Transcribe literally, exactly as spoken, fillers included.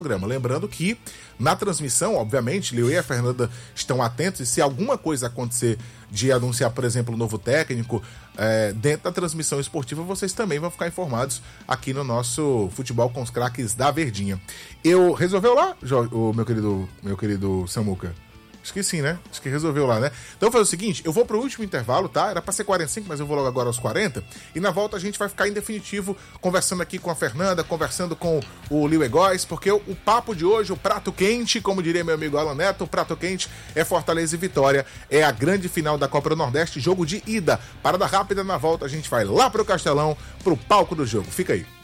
programa. Lembrando que na transmissão, obviamente, Leo e a Fernanda estão atentos e se alguma coisa acontecer de anunciar, por exemplo, um novo técnico, é, dentro da transmissão esportiva, vocês também vão ficar informados aqui no nosso Futebol com os Craques da Verdinha. Eu resolveu lá, o meu querido, meu querido Samuca? Acho que sim, né? Acho que resolveu lá, né? Então eu vou fazer o seguinte, eu vou pro último intervalo, tá? Era pra ser quarenta e cinco, mas eu vou logo agora aos quarenta. E na volta a gente vai ficar em definitivo conversando aqui com a Fernanda, conversando com o Leo Egóis, porque o, o papo de hoje, o prato quente, como diria meu amigo Alan Neto, o prato quente é Fortaleza e Vitória. É a grande final da Copa do Nordeste, jogo de ida. Parada rápida, na volta a gente vai lá pro Castelão, pro palco do jogo. Fica aí.